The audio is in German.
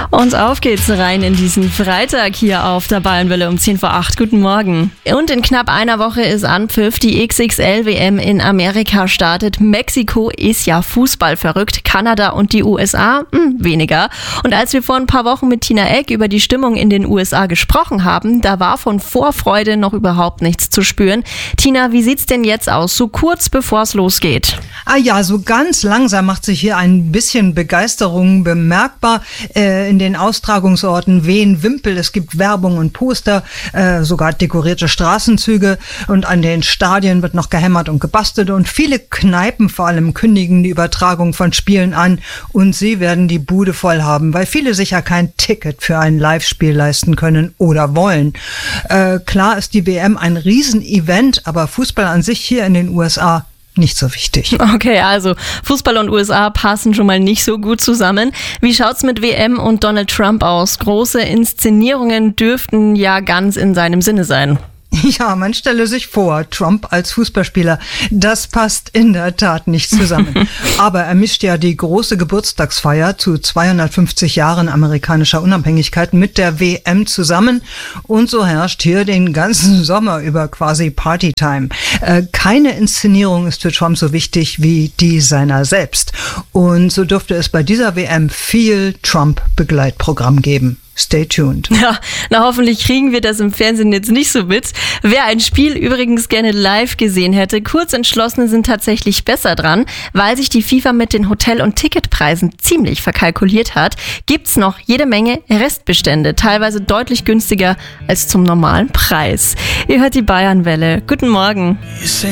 Und auf geht's rein in diesen Freitag hier auf der Bayernwelle um 10:08. Guten Morgen. Und in knapp einer Woche ist Anpfiff. Die XXL-WM in Amerika startet. Mexiko ist ja Fußball verrückt. Kanada und die USA weniger. Und als wir vor ein paar Wochen mit Tina Eck über die Stimmung in den USA gesprochen haben, da war von Vorfreude noch überhaupt nichts zu spüren. Tina, wie sieht's denn jetzt aus, so kurz bevor es losgeht? So ganz langsam macht sich hier ein bisschen Begeisterung bemerkbar. In den Austragungsorten wehen Wimpel, es gibt Werbung und Poster, sogar dekorierte Straßenzüge, und an den Stadien wird noch gehämmert und gebastelt, und viele Kneipen vor allem kündigen die Übertragung von Spielen an, und sie werden die Bude voll haben, weil viele sich ja kein Ticket für ein Live-Spiel leisten können oder wollen. Klar ist die WM ein Riesenevent, aber Fußball an sich hier in den USA nicht so wichtig. Okay, also Fußball und USA passen schon mal nicht so gut zusammen. Wie schaut's mit WM und Donald Trump aus? Große Inszenierungen dürften ja ganz in seinem Sinne sein. Ja, man stelle sich vor, Trump als Fußballspieler, das passt in der Tat nicht zusammen. Aber er mischt ja die große Geburtstagsfeier zu 250 Jahren amerikanischer Unabhängigkeit mit der WM zusammen, und so herrscht hier den ganzen Sommer über quasi Partytime. Keine Inszenierung ist für Trump so wichtig wie die seiner selbst. Und so dürfte es bei dieser WM viel Trump-Begleitprogramm geben. Stay tuned. Ja, hoffentlich kriegen wir das im Fernsehen jetzt nicht so mit. Wer ein Spiel übrigens gerne live gesehen hätte, Kurzentschlossene sind tatsächlich besser dran. Weil sich die FIFA mit den Hotel- und Ticketpreisen ziemlich verkalkuliert hat, gibt's noch jede Menge Restbestände, teilweise deutlich günstiger als zum normalen Preis. Ihr hört die Bayernwelle. Guten Morgen.